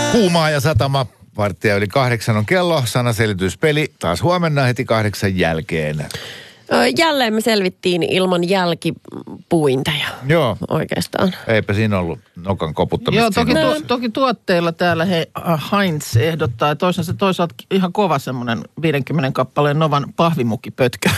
Kuumaa ja satama. 7:15 on kello. Sanaselityspeli taas huomenna heti 8 jälkeen. Jälleen me selvittiin ilman jälkipuinteja. Joo. Oikeastaan. Eipä siinä ollut nokan koputtamista. Joo, toki tuotteilla täällä Heinz ehdottaa. Toisaalta ihan kova semmoinen 50 kappaleen Novan pahvimukipötkä.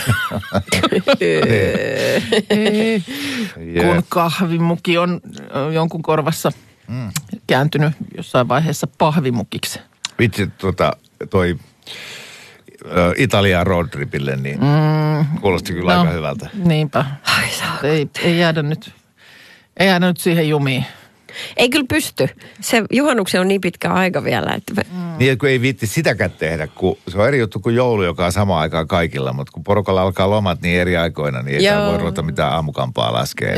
Kun kahvimuki on jonkun korvassa kääntynyt jossain vaiheessa pahvimukiksi. Vitsi, toi Italiaan roadtripille, niin kuulosti kyllä aika hyvältä. Niinpä. Ei jäädä nyt siihen jumiin. Ei kyllä pysty. Se juhannuksen on niin pitkä aika vielä, että... Niin, kun ei viitti sitäkään tehdä, kun se on eri juttu kuin joulu, joka on samaan aikaan kaikilla, mutta kun porukalla alkaa lomat niin eri aikoina, niin ei voi ruveta mitään aamukampaa laskea.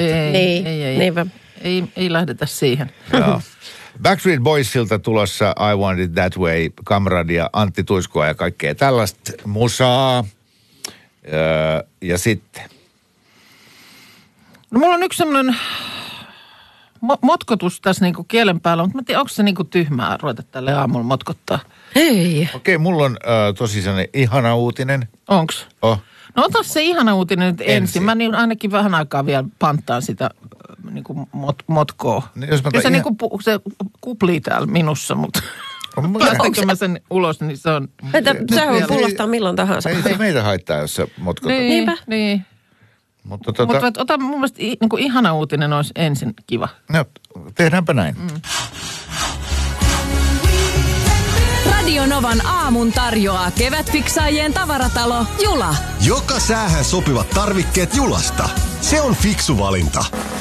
Ei lähdetä siihen. Joo. Backstreet Boysilta tulossa I Want It That Way, Kamradia, Antti Tuiskua ja kaikkea tällaista musaa. Ja sitten? No mulla on yksi semmoinen motkotus tässä niinku kielen päällä, mutta mä tiedän, onko se niinku tyhmää ruveta tälle aamulla motkottaa? Ei. Okei, mulla on tosi sellainen ihana uutinen. Onks? Oh. No ota se ihana uutinen nyt ensin. Mä niin ainakin vähän aikaa vielä panttaan sitä niinku motkoa. Niin, jos mä se, niinku, se kuplii täällä minussa, mutta päästänkö mä sen ulos, niin se on... Sehän voi pullostaa milloin tahansa. Ei se meitä haittaa, jos sä motkotat. Niinpä. Niin. Mutta ota mun mielestä niinku ihana uutinen olisi ensin kiva. No, tehdäänpä näin. Radio Novan aamun tarjoaa kevätfiksaajien tavaratalo Jula. Joka säähän sopivat tarvikkeet Julasta. Se on fiksu valinta.